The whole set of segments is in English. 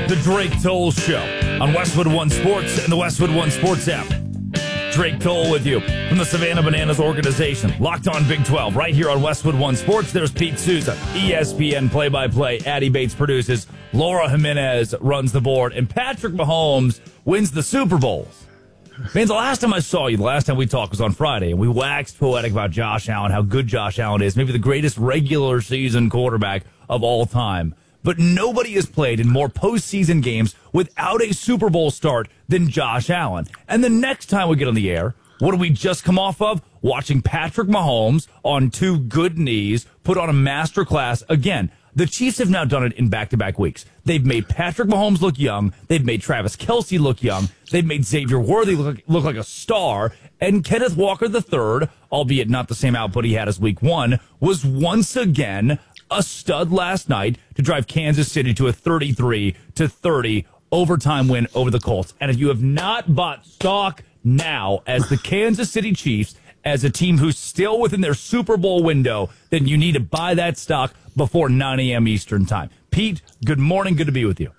The Drake Toll Show on Westwood One Sports and the Westwood One Sports app. Drake Toll with you from the Savannah Bananas organization. Locked on Big 12 right here on Westwood One Sports. There's Pete Souza, ESPN play-by-play. Addie Bates produces. Laura Jimenez runs the board. And Patrick Mahomes wins the Super Bowls. Man, the last time I saw you, the last time we talked was on Friday, and we waxed poetic about Josh Allen, how good Josh Allen is, maybe the greatest regular season quarterback of all time. But nobody has played in more postseason games without a Super Bowl start than Josh Allen. And the next time we get on the air, what do we just come off of? Watching Patrick Mahomes on two good knees put on a masterclass again. The Chiefs have now done it in back-to-back weeks. They've made Patrick Mahomes look young. They've made Travis Kelce look young. They've made Xavier Worthy look like a star. And Kenneth Walker III, albeit not the same output he had as week one, was once again a stud last night to drive Kansas City to a 33-30 overtime win over the Colts. And if you have not bought stock now as the Kansas City Chiefs, as a team who's still within their Super Bowl window, then you need to buy that stock before 9 a.m. Eastern time. Pete, good morning. Good to be with you.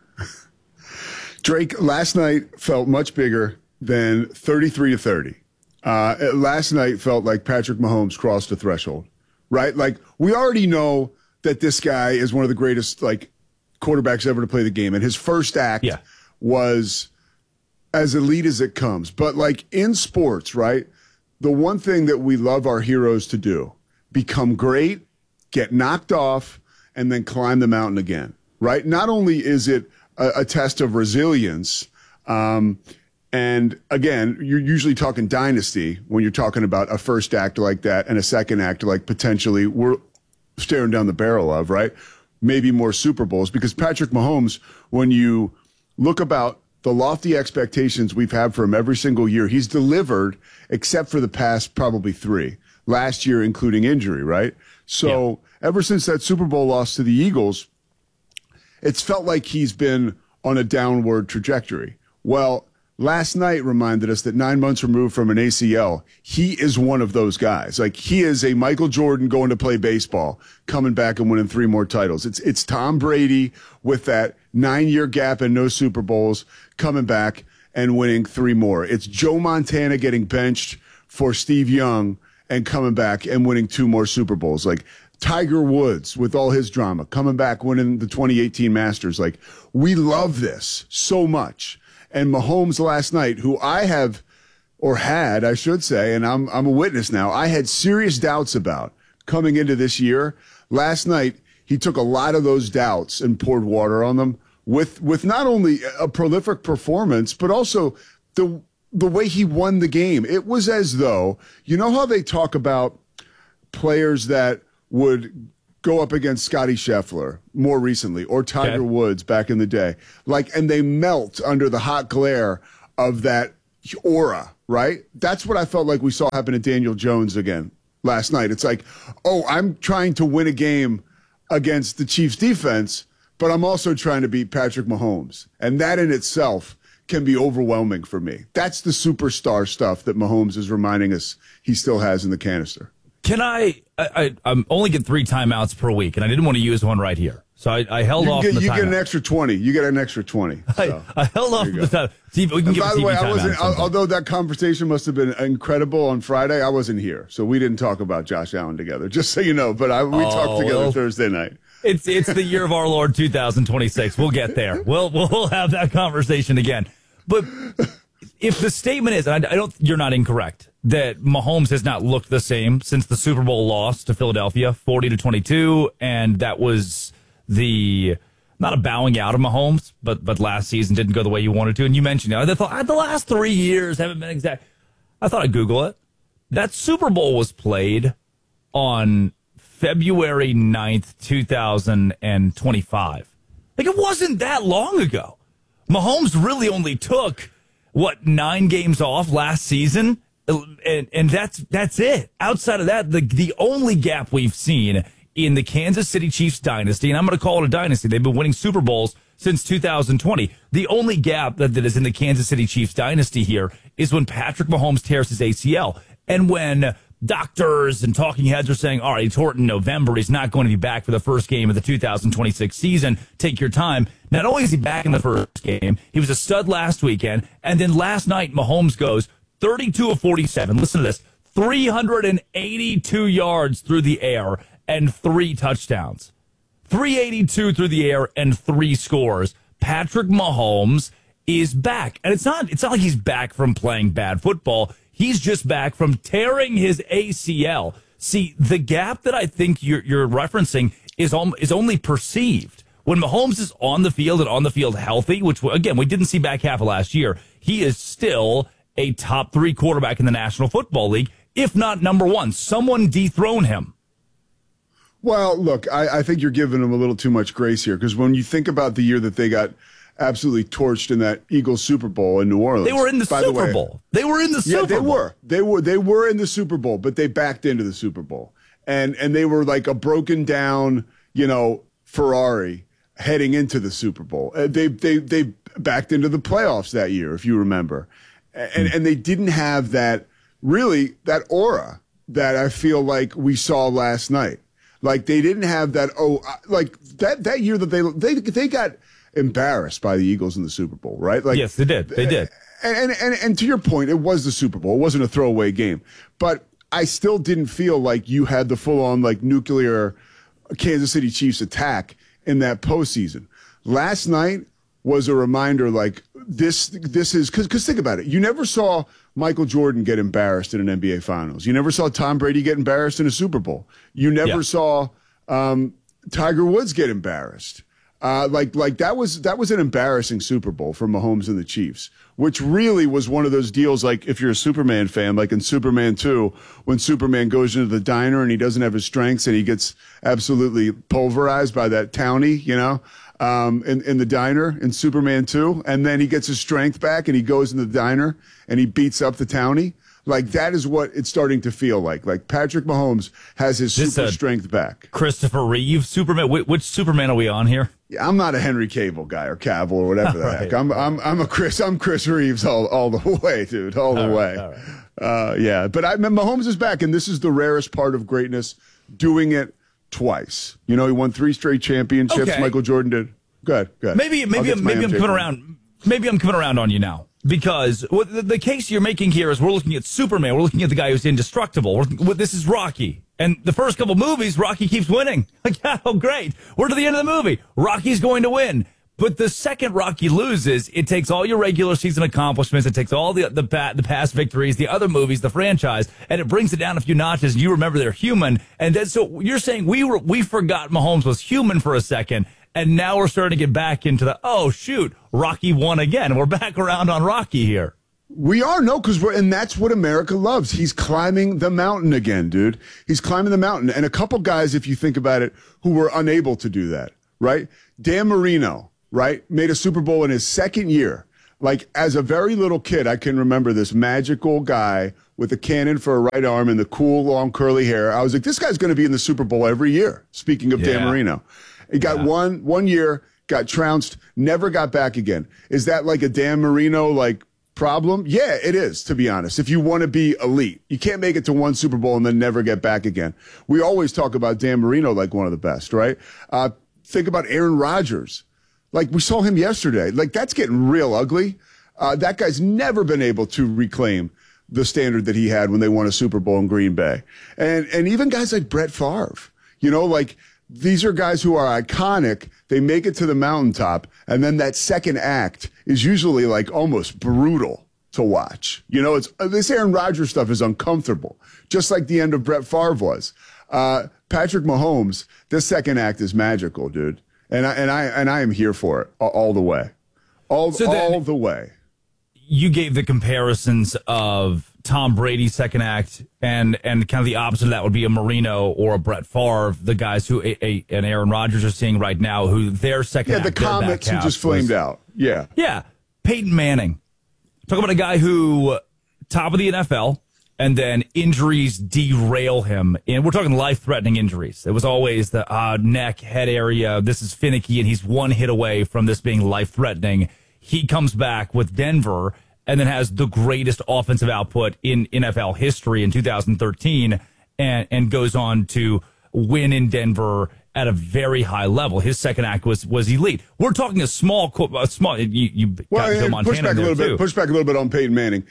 Drake, last night felt much bigger than 33-30. Last night felt like Patrick Mahomes crossed a threshold, right? Like, we already know that this guy is one of the greatest, like, quarterbacks ever to play the game. And his first act was as elite as it comes. But, like, in sports, right, the one thing that we love our heroes to do, become great, get knocked off, and then climb the mountain again, right? Not only is it a test of resilience, and again, you're usually talking dynasty when you're talking about a first act like that and a second act like potentially we're staring down the barrel of, right? Maybe more Super Bowls, because Patrick Mahomes, when you look about the lofty expectations we've had for him every single year, he's delivered except for the past probably three. Last year, including injury, right? So ever since that Super Bowl loss to the Eagles, it's felt like he's been on a downward trajectory. Well, last night reminded us that 9 months removed from an ACL, he is one of those guys. Like, he is a Michael Jordan going to play baseball, coming back and winning 3 more titles. It's Tom Brady with that 9-year gap and no Super Bowls, coming back and winning 3 more. It's Joe Montana getting benched for Steve Young and coming back and winning 2 more Super Bowls. Like, Tiger Woods with all his drama, coming back, winning the 2018 Masters. Like, we love this so much. And Mahomes last night, who I have, or had, I should say, and I'm a witness now, I had serious doubts about coming into this year. Last night, he took a lot of those doubts and poured water on them with not only a prolific performance, but also the way he won the game. It was as though, you know how they talk about players that would go up against Scottie Scheffler more recently, or Tiger Woods back in the day, like, and they melt under the hot glare of that aura, right? That's what I felt like we saw happen to Daniel Jones again last night. It's like, oh, I'm trying to win a game against the Chiefs defense, but I'm also trying to beat Patrick Mahomes. And that in itself can be overwhelming for me. That's the superstar stuff that Mahomes is reminding us he still has in the canister. Can I'm only get 3 timeouts per week, and I didn't want to use one right here. So I held off from the timeout. You get an extra 20. You get an extra 20. So. I held off from the time. See, we can give by the way, although although that conversation must have been incredible on Friday, I wasn't here. So we didn't talk about Josh Allen together, just so you know. But we talked together Thursday night. It's the year of our Lord 2026. We'll get there. We'll have that conversation again. But if the statement is, and you're not incorrect, that Mahomes has not looked the same since the Super Bowl loss to Philadelphia, 40-22, and that was not a bowing out of Mahomes, but last season didn't go the way you wanted to. And you mentioned it. I thought the last 3 years haven't been exact. I thought I'd Google it. That Super Bowl was played on February 9th, 2025. Like, it wasn't that long ago. Mahomes really only took, 9 games off last season? And that's it. Outside of that, the only gap we've seen in the Kansas City Chiefs dynasty, and I'm going to call it a dynasty, they've been winning Super Bowls since 2020. The only gap that is in the Kansas City Chiefs dynasty here is when Patrick Mahomes tears his ACL. And when doctors and talking heads are saying, all right, he tore it in November. He's not going to be back for the first game of the 2026 season. Take your time. Not only is he back in the first game, he was a stud last weekend. And then last night, Mahomes goes 32 of 47. Listen to this. 382 yards through the air and 3 touchdowns. 382 through the air and 3 scores. Patrick Mahomes is back. And it's not like he's back from playing bad football. He's just back from tearing his ACL. See, the gap that I think you're referencing is only perceived. When Mahomes is on the field and on the field healthy, which, again, we didn't see back half of last year, he is still a top 3 quarterback in the National Football League, if not number 1. Someone dethrone him. Well, look, I think you're giving him a little too much grace here, because when you think about the year that they got absolutely torched in that Eagles Super Bowl in New Orleans. They were in the Super Bowl. They were in the Super Bowl. They were in the Super Bowl, but they backed into the Super Bowl. And they were like a broken down, Ferrari heading into the Super Bowl. They backed into the playoffs that year, if you remember. And they didn't have that aura that I feel like we saw last night. Like they didn't have that that year that they got embarrassed by the Eagles in the Super Bowl, right? Like, yes, they did. They did. And to your point, it was the Super Bowl. It wasn't a throwaway game. But I still didn't feel like you had the full-on, nuclear Kansas City Chiefs attack in that postseason. Last night was a reminder, this is – because think about it. You never saw Michael Jordan get embarrassed in an NBA Finals. You never saw Tom Brady get embarrassed in a Super Bowl. You never saw Tiger Woods get embarrassed. That was an embarrassing Super Bowl for Mahomes and the Chiefs, which really was one of those deals. Like if you're a Superman fan, like in Superman 2, when Superman goes into the diner and he doesn't have his strengths and he gets absolutely pulverized by that townie, in the diner in Superman 2, and then he gets his strength back and he goes in the diner and he beats up the townie. That is what it's starting to feel like. Like Patrick Mahomes has his super strength back. Christopher Reeve Superman. Which Superman are we on here? Yeah, I'm not a Henry Cavill guy or Cavill or whatever the heck. I'm Chris Reeves all the way, dude, all the way. All right. But Mahomes is back, and this is the rarest part of greatness, doing it twice. He won 3 straight championships. Okay. Michael Jordan did. Good. Maybe I'm coming around. Maybe I'm coming around on you now. Because the case you're making here is we're looking at Superman. We're looking at the guy who's indestructible. This is Rocky. And the first couple movies, Rocky keeps winning. Oh, great. We're to the end of the movie. Rocky's going to win. But the second Rocky loses, it takes all your regular season accomplishments. It takes all the past victories, the other movies, the franchise, and it brings it down a few notches. And you remember they're human. And then, so you're saying we forgot Mahomes was human for a second. And now we're starting to get back into Rocky won again. We're back around on Rocky here. We are, and that's what America loves. He's climbing the mountain again, dude. He's climbing the mountain. And a couple guys, if you think about it, who were unable to do that, right? Dan Marino, right, made a Super Bowl in his second year. As a very little kid, I can remember this magical guy with a cannon for a right arm and the cool, long, curly hair. I was like, this guy's going to be in the Super Bowl every year, speaking of Dan Marino. He got one year, got trounced, never got back again. Is that like a Dan Marino problem? Yeah, it is, to be honest. If you want to be elite, you can't make it to one Super Bowl and then never get back again. We always talk about Dan Marino like one of the best, right? Think about Aaron Rodgers. We saw him yesterday. That's getting real ugly. That guy's never been able to reclaim the standard that he had when they won a Super Bowl in Green Bay. And even guys like Brett Favre, these are guys who are iconic. They make it to the mountaintop, and then that second act is usually almost brutal to watch. This Aaron Rodgers stuff is uncomfortable, just like the end of Brett Favre was. Patrick Mahomes, this second act is magical, dude, and I am here for it all the way, all the way. You gave the comparisons of Tom Brady's second act and kind of the opposite of that would be a Marino or a Brett Favre, the guys who and Aaron Rodgers are seeing right now, who their second act, the Comets who just flamed out. Yeah. Peyton Manning. Talk about a guy who top of the NFL and then injuries derail him. And we're talking life-threatening injuries. It was always the neck, head area. This is finicky, and he's one hit away from this being life-threatening. He comes back with Denver and then has the greatest offensive output in NFL history in 2013 and goes on to win in Denver at a very high level. His second act was elite. We're talking a small. You got Joe Montana push back a little bit. Push back a little bit on Peyton Manning.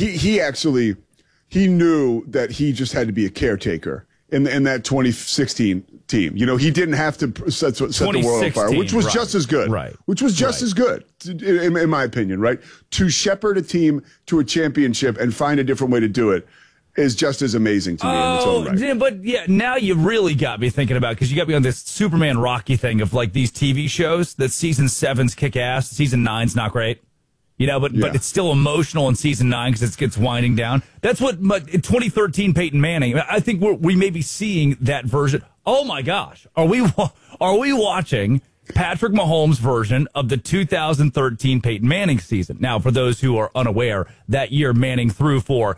He knew that he just had to be a caretaker in that 2016 team. You know, he didn't have to set the world on fire, which was just as good. Right. Which was just as good, in my opinion. Right. To shepherd a team to a championship and find a different way to do it is just as amazing to me in its own right. But yeah, now you really got me thinking about, because you got me on this Superman Rocky thing of like these TV shows that season 7's kick ass, season 9's not great. You know, but it's still emotional in season 9 because it gets winding down. That's what in 2013 Peyton Manning. I think we may be seeing that version. Oh my gosh, are we watching Patrick Mahomes' version of the 2013 Peyton Manning season? Now, for those who are unaware, that year Manning threw for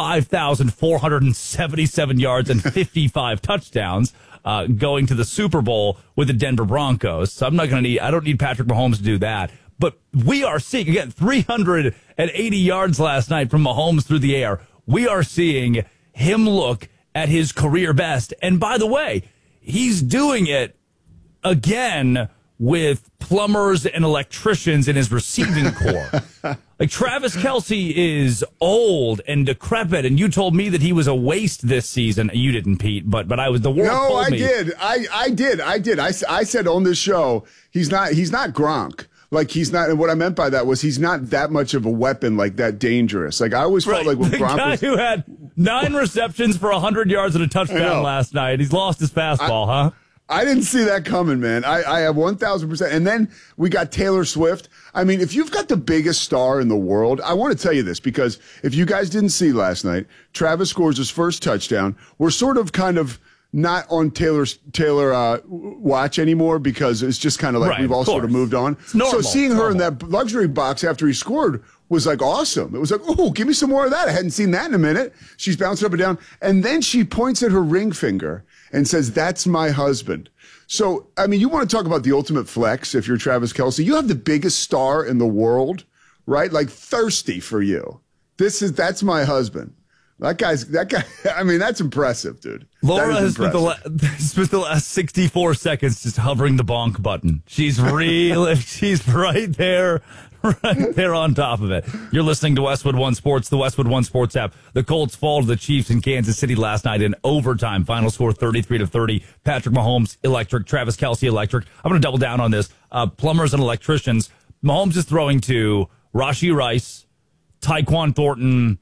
5,477 yards and 55 touchdowns, going to the Super Bowl with the Denver Broncos. So I don't need Patrick Mahomes to do that. But we are seeing, again, 380 yards last night from Mahomes through the air. We are seeing him look at his career best. And by the way, he's doing it again with plumbers and electricians in his receiving corps. Like, Travis Kelce is old and decrepit, and you told me that he was a waste this season. You didn't, Pete, but I was the world. No, I did. I did. I said on this show, he's not Gronk. Like, he's not, and what I meant by that was he's not that much of a weapon, like that dangerous. Like, I always felt like when the Gronk guy who had 9 receptions for 100 yards and a touchdown last night, he's lost his fastball, huh? I didn't see that coming, man. I have 1,000%. And then we got Taylor Swift. I mean, if you've got the biggest star in the world, I want to tell you this, because if you guys didn't see last night, Travis scores his first touchdown. We're sort of kind of not on Taylor watch anymore, because it's just kind of like we've all sort of moved on. So seeing her in that luxury box after he scored was like awesome. It was like, oh, give me some more of that. I hadn't seen that in a minute. She's bouncing up and down. And then she points at her ring finger and says, "That's my husband." So, I mean, you want to talk about the ultimate flex if you're Travis Kelce. You have the biggest star in the world, right? Like, thirsty for you. That's my husband. That guy, I mean, that's impressive, dude. Laura has spent the last 64 seconds just hovering the bonk button. She's right there on top of it. You're listening to Westwood One Sports, the Westwood One Sports app. The Colts fall to the Chiefs in Kansas City last night in overtime. Final score 33-30. Patrick Mahomes, electric. Travis Kelce, electric. I'm going to double down on this. Plumbers and electricians. Mahomes is throwing to Rashee Rice, Tyquan Thornton,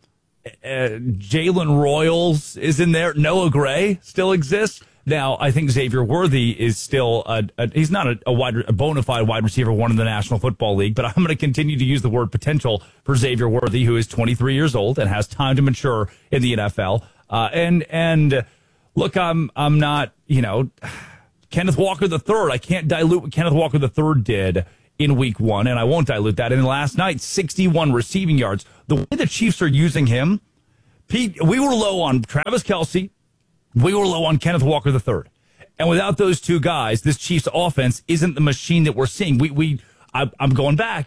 Jalen Royals is in there. Noah Gray still exists. Now, I think Xavier Worthy is still he's not a bona fide wide receiver one in the National Football League, but I'm going to continue to use the word potential for Xavier Worthy, who is 23 years old and has time to mature in the NFL. And look, I'm not, Kenneth Walker III. I can't dilute what Kenneth Walker III did in week 1, and I won't dilute that. And last night, 61 receiving yards. The way the Chiefs are using him, Pete, we were low on Travis Kelce. We were low on Kenneth Walker III. And without those two guys, this Chiefs offense isn't the machine that we're seeing. I'm going back.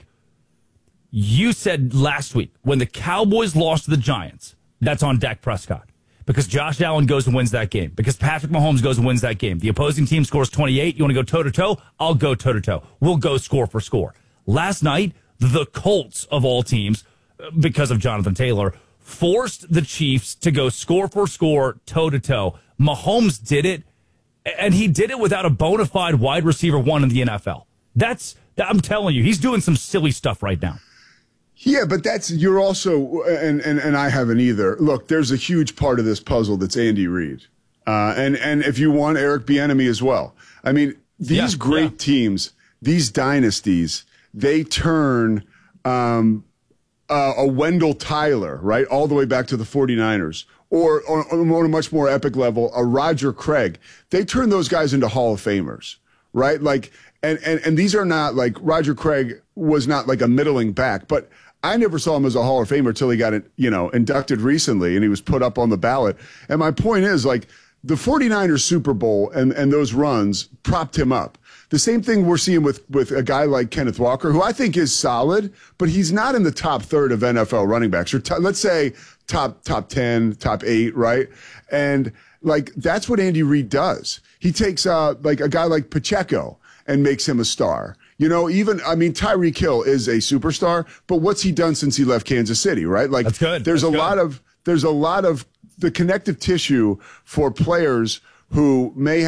You said last week, when the Cowboys lost to the Giants, that's on Dak Prescott. Because Josh Allen goes and wins that game. Because Patrick Mahomes goes and wins that game. The opposing team scores 28. You want to go toe-to-toe? I'll go toe-to-toe. We'll go score for score. Last night, the Colts, of all teams, because of Jonathan Taylor, forced the Chiefs to go score for score, toe-to-toe. Mahomes did it, and he did it without a bona fide wide receiver one in the NFL. I'm telling you, he's doing some silly stuff right now. Yeah, but you're also, and I haven't either. Look, there's a huge part of this puzzle that's Andy Reid. And if you want, Eric Bieniemy as well. I mean, these great teams, these dynasties, they turn a Wendell Tyler, right, all the way back to the 49ers, or on a much more epic level, a Roger Craig. They turn those guys into Hall of Famers, right? Like, and these are not like, Roger Craig was not like a middling back, but I never saw him as a Hall of Famer till he got, inducted recently and he was put up on the ballot. And my point is, like, the 49ers Super Bowl and those runs propped him up. The same thing we're seeing with a guy like Kenneth Walker, who I think is solid, but he's not in the top third of NFL running backs, or let's say top 10, top 8, right? And like that's what Andy Reid does. He takes like a guy like Pacheco and makes him a star. Tyreek Hill is a superstar, but what's he done since he left Kansas City, right? Like that's good. There's a lot of the connective tissue for players who may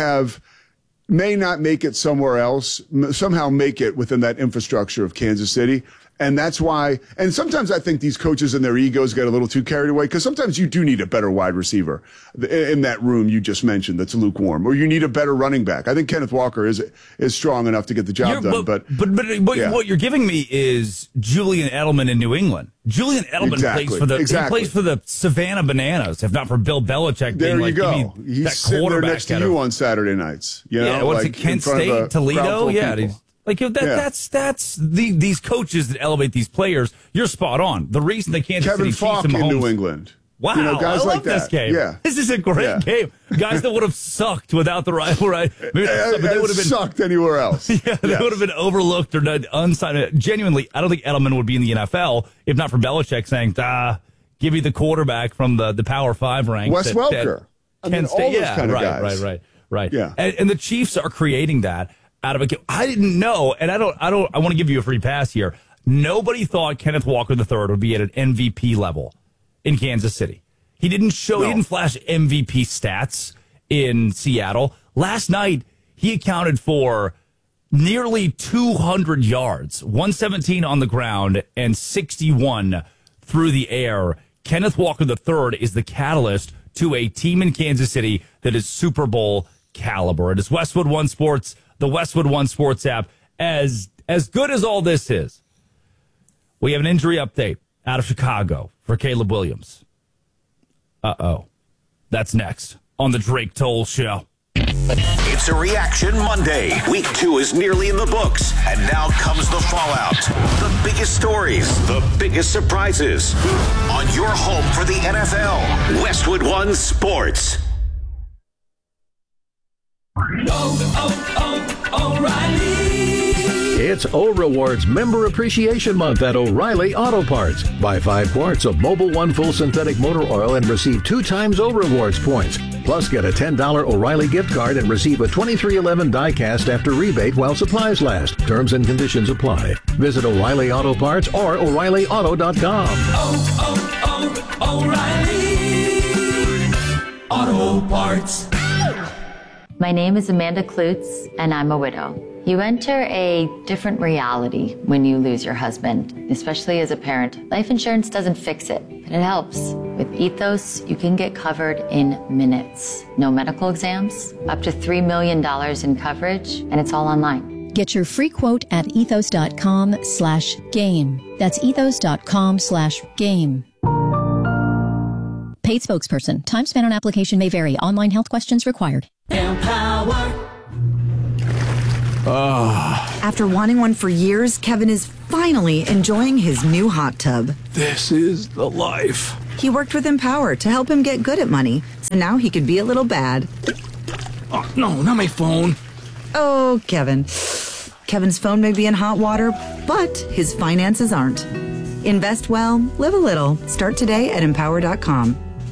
not make it somewhere else, somehow make it within that infrastructure of Kansas City. And that's why, and sometimes I think these coaches and their egos get a little too carried away, because sometimes you do need a better wide receiver in that room you just mentioned that's lukewarm, or you need a better running back. I think Kenneth Walker is strong enough to get the job done. But what you're giving me is Julian Edelman in New England. Julian Edelman plays for the Savannah Bananas, if not for Bill Belichick. There you go. He's sitting there next to you on Saturday nights. What's it, Kent State, Toledo? Yeah. That's these coaches that elevate these players. You're spot on. The reason they can't Kevin Falk in New England. Wow, guys I love like that. This game. Yeah. This is a great game. Guys that would have sucked without the right. Maybe they would have been sucked anywhere else. Yeah, they would have been overlooked or unsigned. Genuinely, I don't think Edelman would be in the NFL if not for Belichick saying, give me the quarterback from the Power 5 ranks. Wes Welker. All those kind of guys. Right. Yeah. And the Chiefs are creating that out of a game. I didn't know, and I want to give you a free pass here. Nobody thought Kenneth Walker III would be at an MVP level in Kansas City. He didn't flash MVP stats in Seattle. Last night, he accounted for nearly 200 yards, 117 on the ground and 61 through the air. Kenneth Walker III is the catalyst to a team in Kansas City that is Super Bowl caliber. It is Westwood One Sports, the Westwood One Sports app. As good as all this is, we have an injury update out of Chicago for Caleb Williams. That's next on the Drake Toll Show. It's a Reaction Monday. Week 2 is nearly in the books, and now comes the fallout. The biggest stories, the biggest surprises. On your home for the NFL, Westwood One Sports. O'Reilly. It's O-Rewards Member Appreciation Month at O'Reilly Auto Parts. Buy 5 quarts of Mobil 1 Full Synthetic Motor Oil and receive 2 times O-Rewards points. Plus, get a $10 O'Reilly gift card and receive a 2311 die-cast after rebate while supplies last. Terms and conditions apply. Visit O'Reilly Auto Parts or O'ReillyAuto.com. O'Reilly Auto Parts. My name is Amanda Klutz, and I'm a widow. You enter a different reality when you lose your husband, especially as a parent. Life insurance doesn't fix it, but it helps. With Ethos, you can get covered in minutes. No medical exams, up to $3 million in coverage, and it's all online. Get your free quote at ethos.com/game. That's ethos.com/game. Paid spokesperson. Time spent on application may vary. Online health questions required. Empower. After wanting one for years, Kevin is finally enjoying his new hot tub. This is the life. He worked with Empower to help him get good at money, so now he could be a little bad. Oh, no, not my phone. Oh, Kevin. Kevin's phone may be in hot water, but his finances aren't. Invest well, live a little. Start today at Empower.com.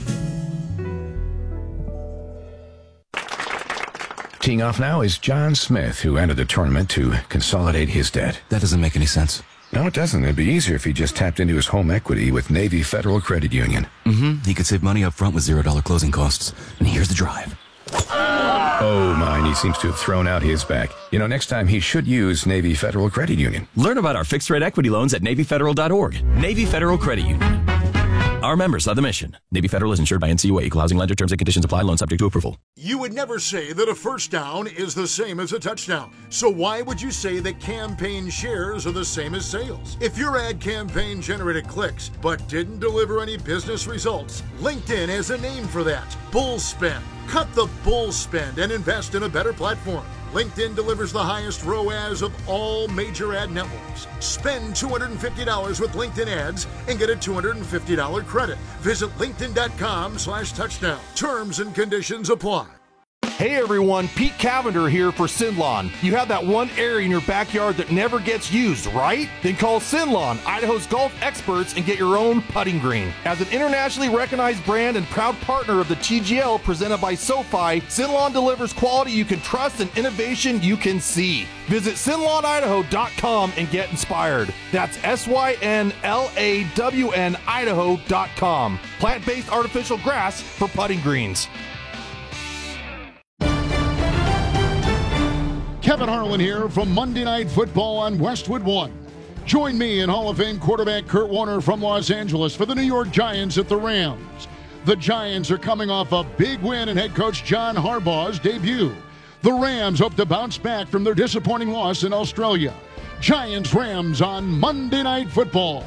Teeing off now is John Smith, who entered the tournament to consolidate his debt. That doesn't make any sense. No, it doesn't. It'd be easier if he just tapped into his home equity with Navy Federal Credit Union. He could save money up front with $0 closing costs. And here's the drive. Oh, mine, he seems to have thrown out his back. You know, next time he should use Navy Federal Credit Union. Learn about our fixed-rate equity loans at NavyFederal.org. Navy Federal Credit Union. Our members are the mission. Navy Federal is insured by NCUA. Equal housing lender. Terms and conditions apply. Loan subject to approval. You would never say that a first down is the same as a touchdown. So why would you say that campaign shares are the same as sales? If your ad campaign generated clicks but didn't deliver any business results, LinkedIn has a name for that. Bull spend. Cut the bull spend and invest in a better platform. LinkedIn delivers the highest ROAS of all major ad networks. Spend $250 with LinkedIn ads and get a $250 credit. Visit linkedin.com/touchdown. Terms and conditions apply. Hey everyone, Pete Cavender here for Sinlon. You have that one area in your backyard that never gets used, right? Then call Sinlon, Idaho's golf experts, and get your own putting green. As an internationally recognized brand and proud partner of the TGL presented by SoFi, Sinlon delivers quality you can trust and innovation you can see. Visit SinlonIdaho.com and get inspired. That's SYNLAWN Idaho.com. Plant-based artificial grass for putting greens. Kevin Harlan here from Monday Night Football on Westwood One. Join me and Hall of Fame quarterback Kurt Warner from Los Angeles for the New York Giants at the Rams. The Giants are coming off a big win in head coach John Harbaugh's debut. The Rams hope to bounce back from their disappointing loss in Australia. Giants-Rams on Monday Night Football.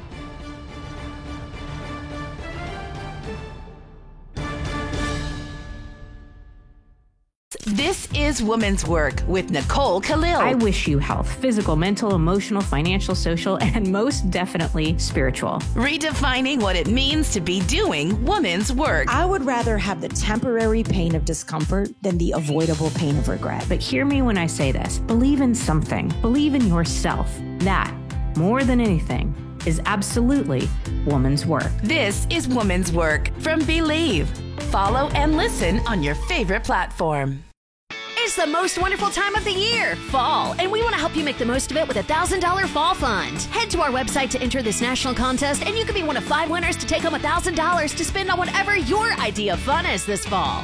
This is Women's Work with Nicole Khalil. I wish you health, physical, mental, emotional, financial, social, and most definitely spiritual. Redefining what it means to be doing women's work. I would rather have the temporary pain of discomfort than the avoidable pain of regret. But hear me when I say this. Believe in something. Believe in yourself. That, more than anything, is absolutely woman's work. This is Women's Work from Believe. Follow and listen on your favorite platform. It's the most wonderful time of the year, fall, and we want to help you make the most of it with a $1,000 fall fund. Head to our website to enter this national contest, and you could be one of 5 winners to take home $1,000 to spend on whatever your idea of fun is this fall.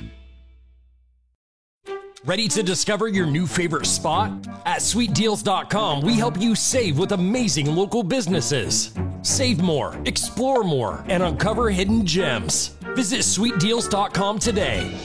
Ready to discover your new favorite spot? At SweetDeals.com, we help you save with amazing local businesses. Save more, explore more, and uncover hidden gems. Visit SweetDeals.com today.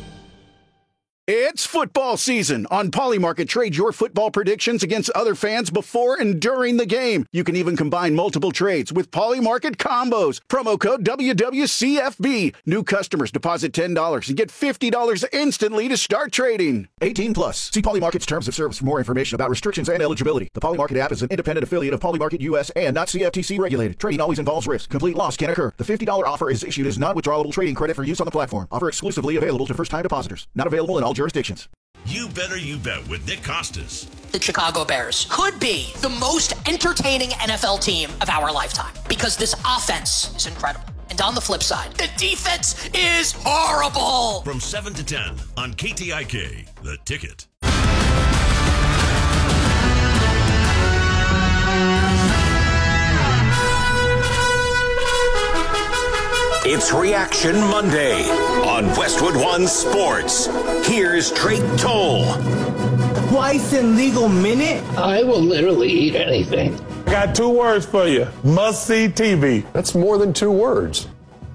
It's football season. On Polymarket, trade your football predictions against other fans before and during the game. You can even combine multiple trades with Polymarket combos. Promo code WWCFB. New customers deposit $10 and get $50 instantly to start trading. 18 plus. See Polymarket's terms of service for more information about restrictions and eligibility. The Polymarket app is an independent affiliate of Polymarket US and not CFTC regulated. Trading always involves risk. Complete loss can occur. The $50 offer is issued as non-withdrawable trading credit for use on the platform. Offer exclusively available to first-time depositors. Not available in all jurisdictions. You Better You Bet with Nick Costas. The Chicago Bears could be the most entertaining NFL team of our lifetime because this offense is incredible. And on the flip side, the defense is horrible. From 7 to 10 on KTIK, The Ticket. It's Reaction Monday on Westwood One Sports. Here's Drake Toll. Twice in legal minute? I will literally eat anything. I got 2 words for you. Must-see TV. That's more than 2 words.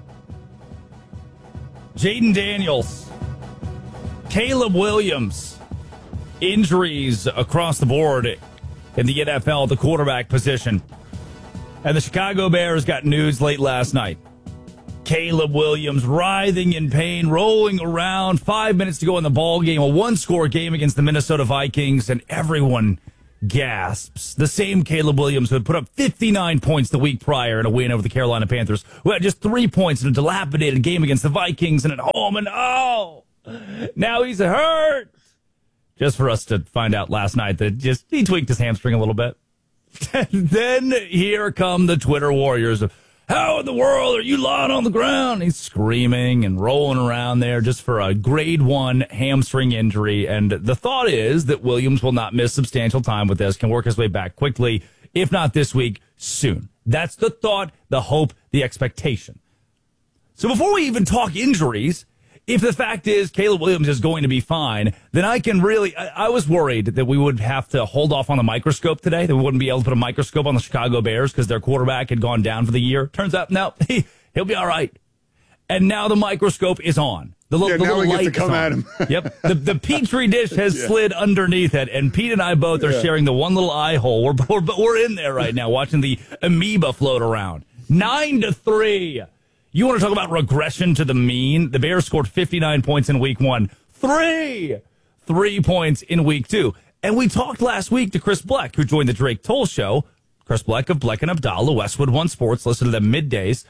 Jaden Daniels. Caleb Williams. Injuries across the board in the NFL at the quarterback position. And the Chicago Bears got news late last night. Caleb Williams writhing in pain, rolling around. 5 minutes to go in the ball game, a 1-score game against the Minnesota Vikings, and everyone gasps. The same Caleb Williams who had put up 59 points the week prior in a win over the Carolina Panthers, who had just 3 points in a dilapidated game against the Vikings and at home, and now he's hurt. Just for us to find out last night that he tweaked his hamstring a little bit. Then here come the Twitter warriors of, how in the world are you lying on the ground? He's screaming and rolling around there just for a grade 1 hamstring injury. And the thought is that Williams will not miss substantial time with this, can work his way back quickly, if not this week, soon. That's the thought, the hope, the expectation. So before we even talk injuries, if the fact is Caleb Williams is going to be fine, then I can really, I was worried that we would have to hold off on the microscope today, that we wouldn't be able to put a microscope on the Chicago Bears because their quarterback had gone down for the year. Turns out, no, he'll be all right. And now the microscope is on. The now little we light get to come at him. Yep. The Petri dish has slid underneath it, and Pete and I both are sharing the one little eye hole. We're in there right now watching the amoeba float around. 9-3. You want to talk about regression to the mean? The Bears scored 59 points in week 1. 3 points in week 2. And we talked last week to Chris Bleck, who joined the Drake Toll Show. Chris Bleck of Bleck and Abdallah, Westwood One Sports. Listen to them middays.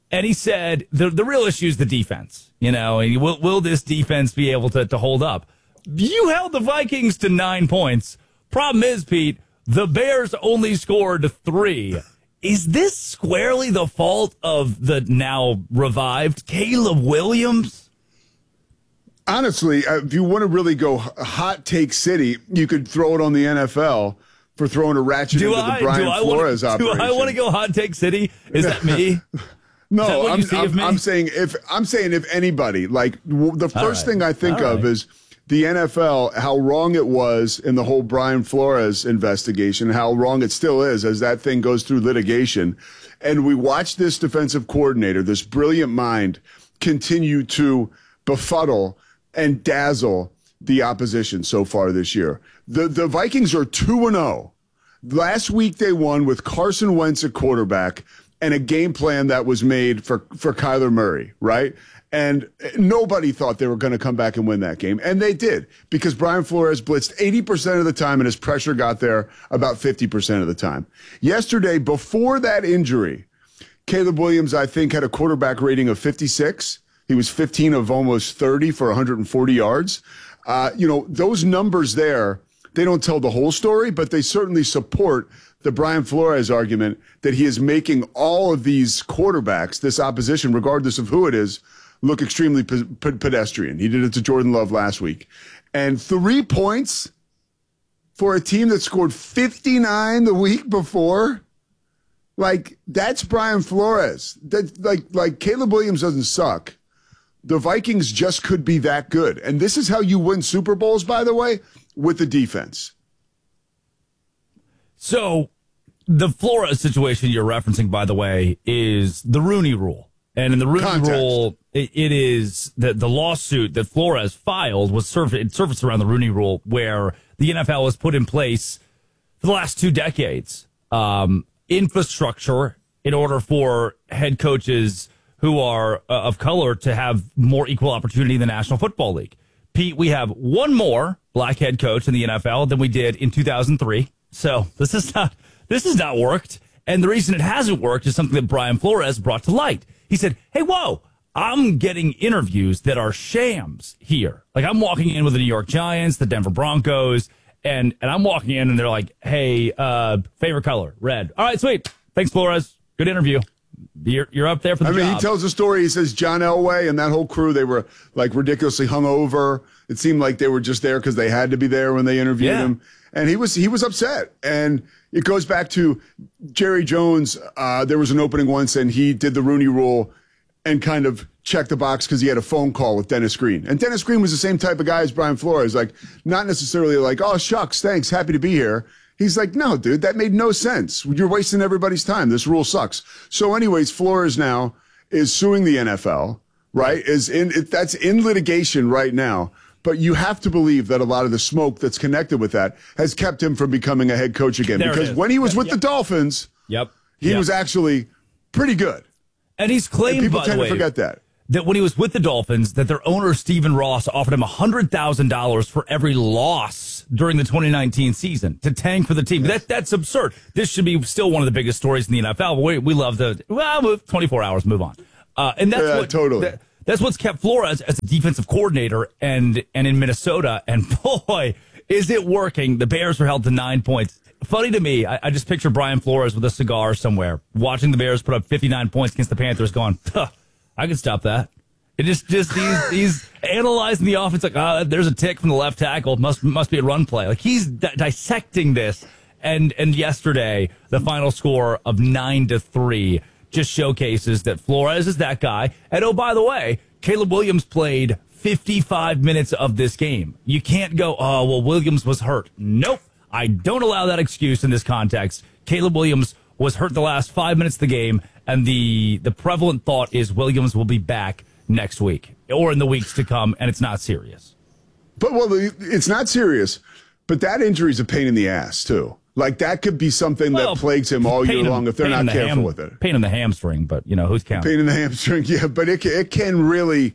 And he said the real issue is the defense. You know, and will this defense be able to hold up? You held the Vikings to 9 points. Problem is, Pete, the Bears only scored 3. Is this squarely the fault of the now revived Caleb Williams? Honestly, if you want to really go hot take city, you could throw it on the NFL for throwing a ratchet into the Brian Flores operation. Do I want to go hot take city? Is that me? No, I'm saying if anybody, like the first thing I think of is the NFL, how wrong it was in the whole Brian Flores investigation, how wrong it still is as that thing goes through litigation. And we watch this defensive coordinator, this brilliant mind, continue to befuddle and dazzle the opposition so far this year. The Vikings are 2-0. Last week they won with Carson Wentz at quarterback and a game plan that was made for Kyler Murray, right? And nobody thought they were going to come back and win that game. And they did, because Brian Flores blitzed 80% of the time and his pressure got there about 50% of the time. Yesterday, before that injury, Caleb Williams, I think, had a quarterback rating of 56. He was 15 of almost 30 for 140 yards. Those numbers there, they don't tell the whole story, but they certainly support the Brian Flores argument that he is making all of these quarterbacks, this opposition, regardless of who it is, look extremely pedestrian. He did it to Jordan Love last week. And 3 points for a team that scored 59 the week before? Like, that's Brian Flores. Like Caleb Williams doesn't suck. The Vikings just could be that good. And this is how you win Super Bowls, by the way, with the defense. So the Flores situation you're referencing, by the way, is the Rooney Rule. And in the Rooney Rule, it is the lawsuit that Flores filed was surfaced around the Rooney Rule, where the NFL has put in place for the last 2 decades infrastructure in order for head coaches who are of color to have more equal opportunity in the National Football League. Pete, we have one more black head coach in the NFL than we did in 2003. So this has not worked. And the reason it hasn't worked is something that Brian Flores brought to light. He said, hey, whoa, I'm getting interviews that are shams here. Like, I'm walking in with the New York Giants, the Denver Broncos, and I'm walking in and they're like, hey, favorite color, red. All right, sweet. Thanks, Flores. Good interview. You're up there for the job. He tells a story. He says John Elway and that whole crew, they were like ridiculously hungover. It seemed like they were just there because they had to be there when they interviewed him. And he was upset. And it goes back to Jerry Jones. There was an opening once, and he did the Rooney Rule and kind of checked the box because he had a phone call with Dennis Green. And Dennis Green was the same type of guy as Brian Flores, like not necessarily like, oh, shucks, thanks, happy to be here. He's like, no, dude, that made no sense. You're wasting everybody's time. This rule sucks. So anyways, Flores now is suing the NFL, right? That's in litigation right now. But you have to believe that a lot of the smoke that's connected with that has kept him from becoming a head coach again. Because when he was with the Dolphins, he was actually pretty good. And he's claimed, people by tend the way, to forget that when he was with the Dolphins, that their owner, Stephen Ross, offered him $100,000 for every loss during the 2019 season to tank for the team. Yes. That's absurd. This should be still one of the biggest stories in the NFL. We love 24 hours, move on. And that's totally. That's what's kept Flores as a defensive coordinator and in Minnesota. And boy, is it working. The Bears were held to 9 points. Funny to me, I just picture Brian Flores with a cigar somewhere, watching the Bears put up 59 points against the Panthers, going, I can stop that. It just he's analyzing the offense like, there's a tick from the left tackle. Must be a run play. Like, he's dissecting this. And yesterday, the final score of 9-3 just showcases that Flores is that guy. And oh, by the way, Caleb Williams played 55 minutes of this game. You can't go, oh, well, Williams was hurt. Nope. I don't allow that excuse in this context. Caleb Williams was hurt the last 5 minutes of the game, and the prevalent thought is Williams will be back next week or in the weeks to come, and it's not serious. But, well, it's not serious, but that injury is a pain in the ass, too. Like, that could be something that plagues him all year long if they're not careful with it. Pain in the hamstring, but, who's counting? Pain in the hamstring, yeah, but it can really,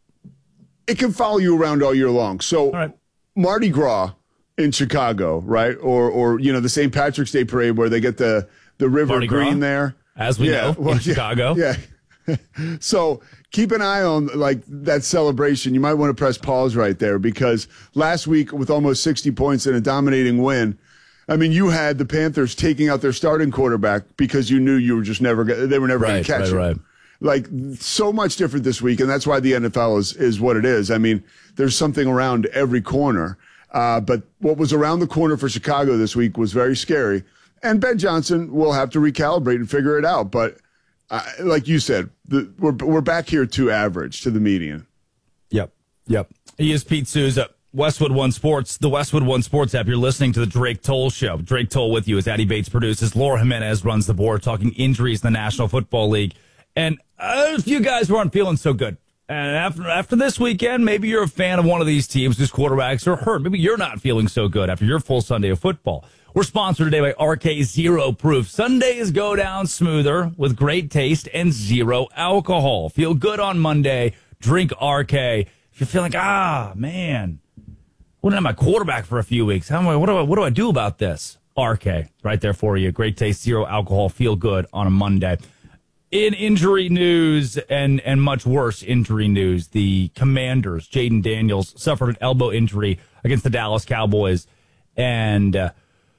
it can follow you around all year long. So, Mardi Gras in Chicago, right? Or the St. Patrick's Day parade where they get the river green there. As we know, in Chicago. Yeah. So keep an eye on like that celebration. You might want to press pause right there because last week with almost 60 points and a dominating win, I mean, you had the Panthers taking out their starting quarterback because you knew you were just never they were never going to catch him. Right. Like so much different this week, and that's why the NFL is what it is. I mean, there's something around every corner. But what was around the corner for Chicago this week was very scary. And Ben Johnson will have to recalibrate and figure it out. But like you said, we're back here to average, to the median. Yep. He is Pete Souza, Westwood One Sports, the Westwood One Sports app. You're listening to the Drake Toll Show. Drake Toll with you as Addie Bates produces. Laura Jimenez runs the board, talking injuries in the National Football League. And a few guys who aren't feeling so good. And after this weekend, maybe you're a fan of one of these teams whose quarterbacks are hurt. Maybe you're not feeling so good after your full Sunday of football. We're sponsored today by RK Zero Proof. Sundays go down smoother with great taste and zero alcohol. Feel good on Monday. Drink RK. If you're feeling man, I wouldn't have my quarterback for a few weeks. What do I do about this? RK, right there for you. Great taste, zero alcohol. Feel good on a Monday. In injury news and much worse injury news, the Commanders, Jaden Daniels, suffered an elbow injury against the Dallas Cowboys. And,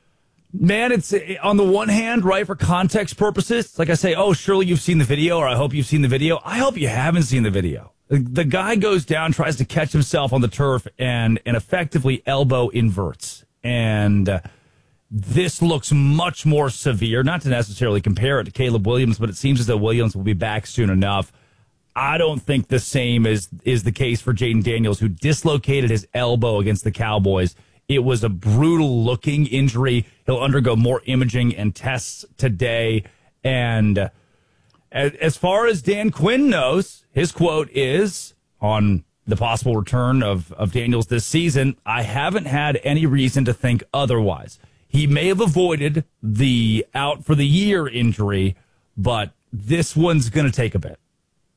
man, it's on the one hand, right, for context purposes, like I say, surely you've seen the video, or I hope you've seen the video. I hope you haven't seen the video. The guy goes down, tries to catch himself on the turf, and effectively elbow inverts. And this looks much more severe, not to necessarily compare it to Caleb Williams, but it seems as though Williams will be back soon enough. I don't think the same is the case for Jaden Daniels, who dislocated his elbow against the Cowboys. It was a brutal-looking injury. He'll undergo more imaging and tests today. And as far as Dan Quinn knows, his quote is, on the possible return of Daniels this season, "I haven't had any reason to think otherwise." He may have avoided the out for the year injury, but this one's going to take a bit.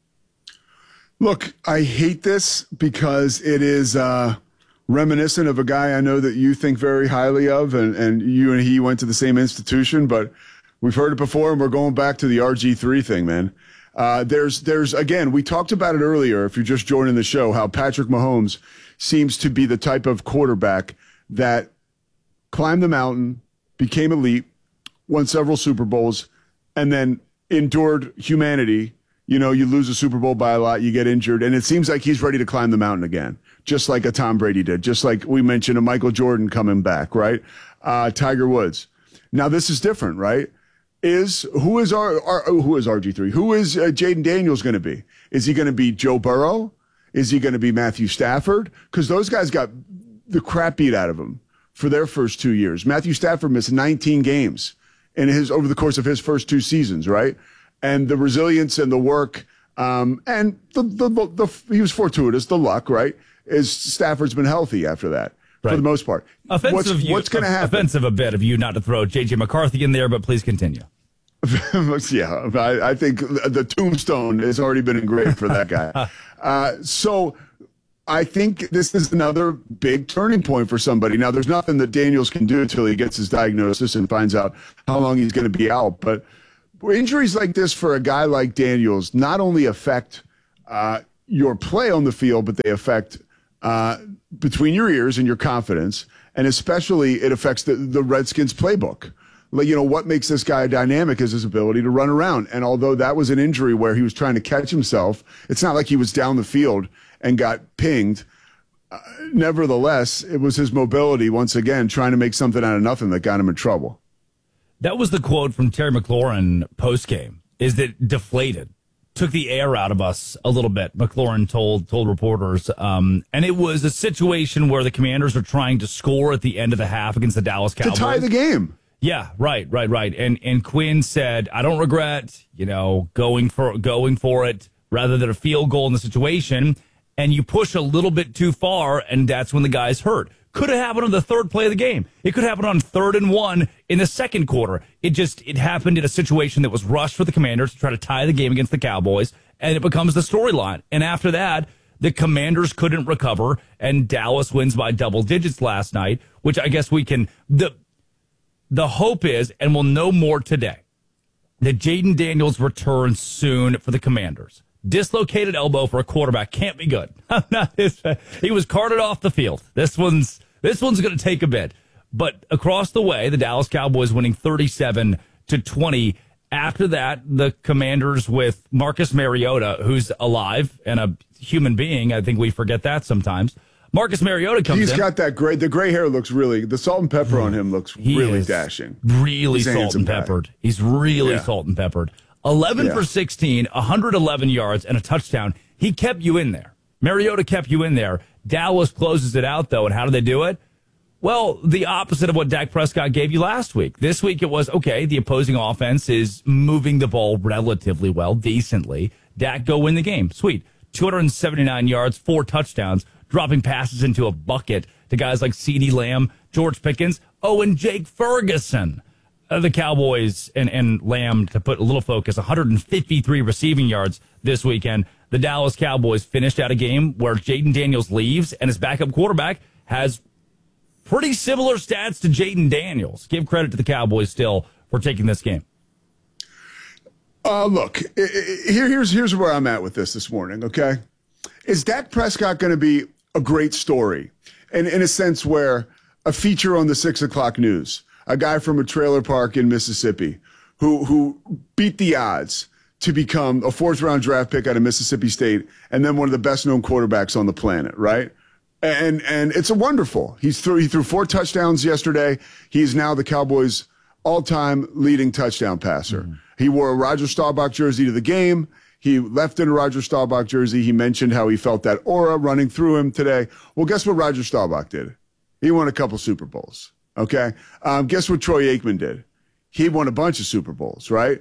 Look, I hate this because it is reminiscent of a guy I know that you think very highly of, and you and he went to the same institution, but we've heard it before, and we're going back to the RG3 thing, man. There's again, we talked about it earlier, if you're just joining the show, how Patrick Mahomes seems to be the type of quarterback that climbed the mountain, became elite, won several Super Bowls, and then endured humanity. You know, you lose a Super Bowl by a lot, you get injured, and it seems like he's ready to climb the mountain again, just like a Tom Brady did, just like we mentioned a Michael Jordan coming back, right? Tiger Woods. Now this is different, right? Who is RG3? Who is Jaden Daniels going to be? Is he going to be Joe Burrow? Is he going to be Matthew Stafford? Because those guys got the crap beat out of them for their first 2 years. Matthew Stafford missed 19 games over the course of his first 2 seasons, right? And the resilience and the work, and he was fortuitous, the luck, right? Stafford's been healthy after that, right, for the most part. What's going to happen? Offensive a bit of you not to throw J.J. McCarthy in there, but please continue. Yeah, I think the tombstone has already been engraved for that guy. So I think this is another big turning point for somebody. Now, there's nothing that Daniels can do until he gets his diagnosis and finds out how long he's going to be out. But injuries like this for a guy like Daniels not only affect your play on the field, but they affect between your ears and your confidence. And especially it affects the Redskins playbook. You know, what makes this guy dynamic is his ability to run around. And although that was an injury where he was trying to catch himself, it's not like he was down the field and got pinged. Nevertheless, it was his mobility, once again, trying to make something out of nothing that got him in trouble. That was the quote from Terry McLaurin postgame, is that deflated. Took the air out of us a little bit, McLaurin told reporters. And it was a situation where the Commanders are trying to score at the end of the half against the Dallas Cowboys. To tie the game. Yeah, right. And Quinn said, "I don't regret, going for it rather than a field goal in the situation." And you push a little bit too far, and that's when the guy's hurt. Could have happened on the third play of the game. It could happen on 3rd and 1 in the second quarter. It happened in a situation that was rushed for the Commanders to try to tie the game against the Cowboys, and it becomes the storyline. And after that, the Commanders couldn't recover, and Dallas wins by double digits last night, which I guess we can. The hope is, and we'll know more today, that Jaden Daniels returns soon for the Commanders. Dislocated elbow for a quarterback can't be good. He was carted off the field. This one's going to take a bit. But across the way, the Dallas Cowboys winning 37-20. After that, the Commanders with Marcus Mariota, who's alive and a human being. I think we forget that sometimes. Marcus Mariota comes in. He's got that the gray hair looks really, the salt and pepper on him looks really dashing. Really salt and peppered. He's really salt and peppered. 11 for 16, 111 yards, and a touchdown. He kept you in there. Mariota kept you in there. Dallas closes it out, though, and how do they do it? Well, the opposite of what Dak Prescott gave you last week. This week it was, okay, the opposing offense is moving the ball relatively well, decently. Dak, go win the game. Sweet. 279 yards, 4 touchdowns, dropping passes into a bucket to guys like CeeDee Lamb, George Pickens, and Jake Ferguson. The Cowboys and Lamb, to put a little focus, 153 receiving yards this weekend. The Dallas Cowboys finished out a game where Jaden Daniels leaves and his backup quarterback has pretty similar stats to Jaden Daniels. Give credit to the Cowboys still for taking this game. Look, here's where I'm at with this morning, okay? Is Dak Prescott going to be a great story? And in a sense where a feature on the 6 o'clock news, a guy from a trailer park in Mississippi who beat the odds to become a 4th-round draft pick out of Mississippi State and then one of the best-known quarterbacks on the planet, right? And it's a wonderful. He threw 4 touchdowns yesterday. He's now the Cowboys' all-time leading touchdown passer. Mm-hmm. He wore a Roger Staubach jersey to the game. He left in a Roger Staubach jersey. He mentioned how he felt that aura running through him today. Well, guess what Roger Staubach did? He won a couple Super Bowls, okay? Guess what Troy Aikman did? He won a bunch of Super Bowls, right?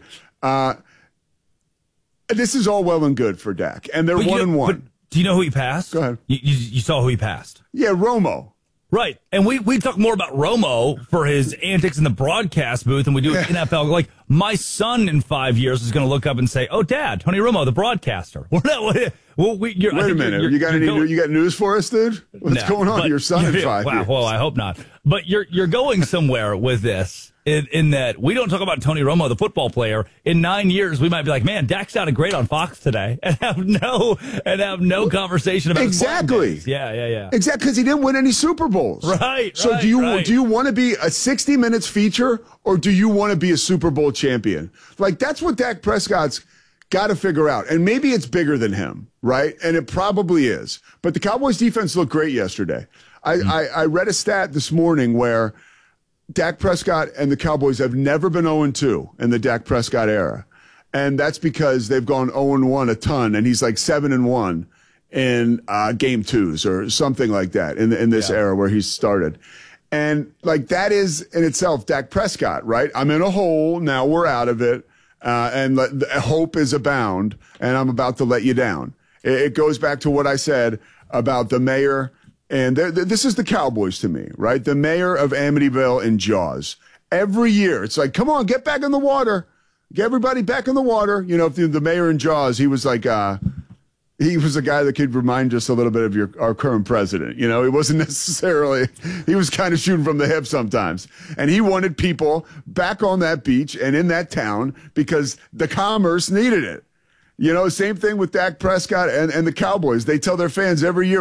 This is all well and good for Dak, and they're 1-1. Do you know who he passed? Go ahead. You saw who he passed? Yeah, Romo. Right. And we talk more about Romo for his antics in the broadcast booth than we do with NFL. Like, my son in 5 years is going to look up and say, "Oh, Dad, Tony Romo, the broadcaster." Wait a minute. You got news for us, dude? What's going on? Your son in 5 years. Well, I hope not. But you're going somewhere with this. In that we don't talk about Tony Romo, the football player. In 9 years, we might be like, man, Dak sounded great on Fox today, and have no conversation about exactly. Yeah. Exactly, because he didn't win any Super Bowls. Right. So do you want to be a 60 Minutes feature, or do you want to be a Super Bowl champion? Like, that's what Dak Prescott's got to figure out, and maybe it's bigger than him, right? And it probably is. But the Cowboys defense looked great yesterday. I read a stat this morning where Dak Prescott and the Cowboys have never been 0-2 in the Dak Prescott era. And that's because they've gone 0-1 a ton, and he's like 7-1 in game 2s or something like that in this era where he's started. And like, that is in itself Dak Prescott, right? I'm in a hole, now we're out of it, and hope is abound, and I'm about to let you down. It goes back to what I said about the mayor. And this is the Cowboys to me, right? The mayor of Amityville and Jaws. Every year, it's like, come on, get back in the water. Get everybody back in the water. You know, if the mayor in Jaws, he was like, he was a guy that could remind us a little bit of our current president. You know, he wasn't necessarily, he was kind of shooting from the hip sometimes. And he wanted people back on that beach and in that town because the commerce needed it. You know, same thing with Dak Prescott and the Cowboys. They tell their fans every year,